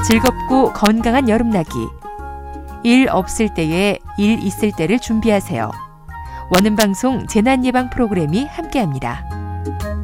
즐겁고 건강한 여름나기. 일 없을 때에 일 있을 때를 준비하세요. 원음방송 재난예방 프로그램이 함께합니다.